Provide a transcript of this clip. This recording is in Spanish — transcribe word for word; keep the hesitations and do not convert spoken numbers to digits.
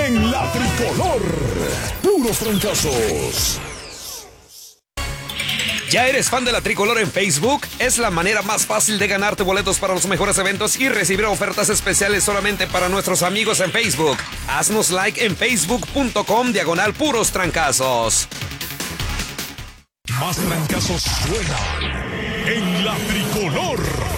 en la tricolor. Puros trancazos. ¿Ya eres fan de la Tricolor en Facebook? Es la manera más fácil de ganarte boletos para los mejores eventos y recibir ofertas especiales solamente para nuestros amigos en Facebook. Haznos like en facebook.com diagonal puros trancazos. Más trancazos suenan en la Tricolor.